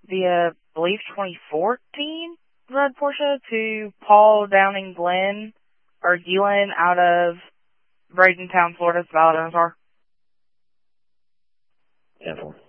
the, I believe, 2014 red Porsche to Paul Downing Glenn, or Glenn, out of Bradentown, Florida. It's valid in the car. 10-4.